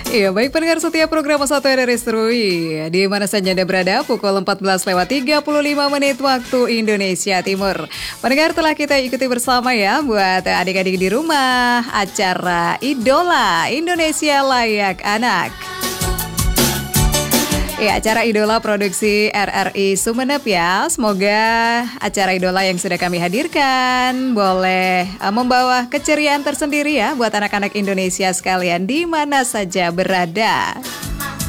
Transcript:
Iya, baik pendengar setiap program Satu RRI Serui. Di mana saja Anda berada, pukul 14:35 waktu Indonesia Timur. Pendengar, telah kita ikuti bersama ya buat adik-adik di rumah acara Idola Indonesia Layak Anak. Ya, acara Idola produksi RRI Sumeneb ya. Semoga acara Idola yang sudah kami hadirkan boleh membawa keceriaan tersendiri ya buat anak-anak Indonesia sekalian di mana saja berada.